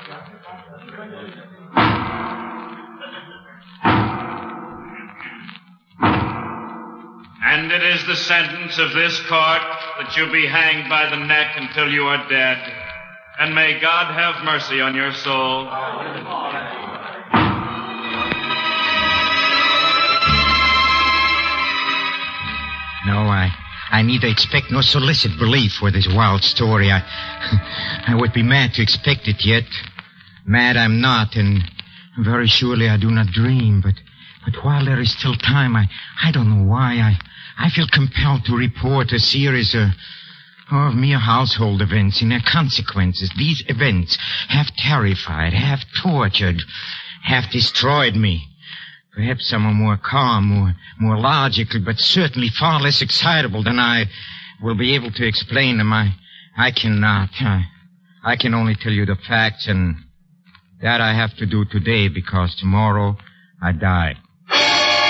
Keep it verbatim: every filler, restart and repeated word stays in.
And it is the sentence of this court that you be hanged by the neck until you are dead. And may God have mercy on your soul. No, I, I neither expect nor solicit belief for this wild story. I, I would be mad to expect it yet. Mad I'm not, and very surely I do not dream. But, but while there is still time, I, I don't know why I, I feel compelled to report a series of, of mere household events and their consequences. These events have terrified, have tortured, have destroyed me. Perhaps some are more calm, more, more logical, but certainly far less excitable than I will be able to explain them. I, I cannot. I, I can only tell you the facts, and that I have to do today because tomorrow I die.